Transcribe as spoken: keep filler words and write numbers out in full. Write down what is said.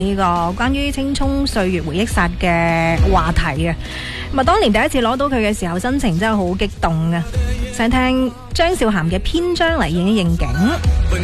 呢個關於青蔥歲月回憶殺嘅話題啊。咁啊，當年第一次攞到佢嘅時候，心情真係好激動啊！想聽張韶涵嘅篇章嚟應一應景。